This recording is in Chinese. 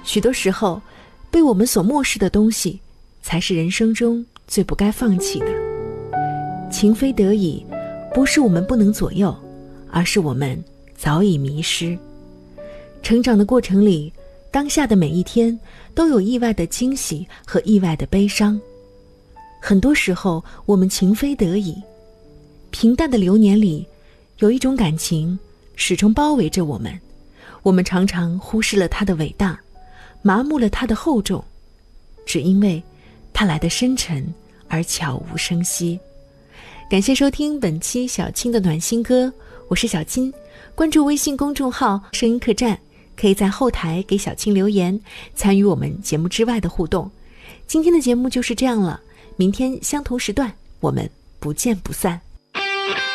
许多时候，被我们所漠视的东西，才是人生中最不该放弃的。情非得已，不是我们不能左右，而是我们早已迷失。成长的过程里，当下的每一天都有意外的惊喜和意外的悲伤。很多时候，我们情非得已。平淡的流年里，有一种感情始终包围着我们，我们常常忽视了它的伟大，麻木了它的厚重，只因为它来得深沉而悄无声息。感谢收听本期小青的暖心歌，我是小青。关注微信公众号声音客栈，可以在后台给小青留言，参与我们节目之外的互动。今天的节目就是这样了，明天相同时段我们不见不散。